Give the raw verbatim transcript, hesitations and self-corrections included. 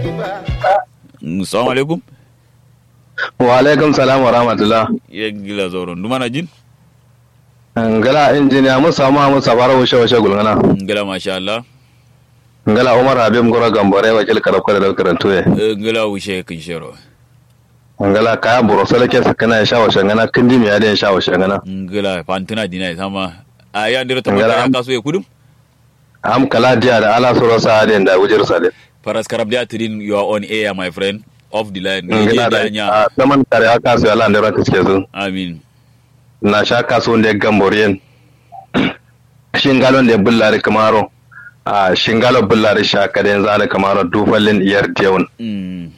Assalamu alaikum. Wa alaikum salam wa rahmatullah. Ya gila zauren duma na jin? Ngala injiniya Musa ma Musa bara wushe wushe gulngana. Ngala masha Allah. Ngala Umar Habib Gora Gambare wakil karafkar da karantu ya. Ngala wushe kin shero. Ngala kaya buro salake sakana ya sha washe ngana kindi mi ya da sha washe ngana. Ngala fantina dina sama. Aya ndiro ta ya kaso ya kudum? Am kala dia da ala sura sa da da wujir sa da. Paras karab dia tidin you are on air my friend. Off the line. Ngala da zaman kare aka su ala ndira kiske su. Amin. Na sha kaso da gamboriyen. Shingalon da bullari kamaro. A shingalo bullari sha kaden zale kamaro dufallin iyar tewun. Mm.